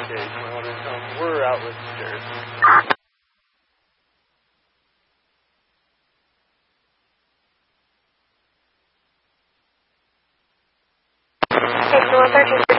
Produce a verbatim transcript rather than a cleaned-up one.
Okay, you might want to tell them we're out with stairs. Okay, so one thirteen.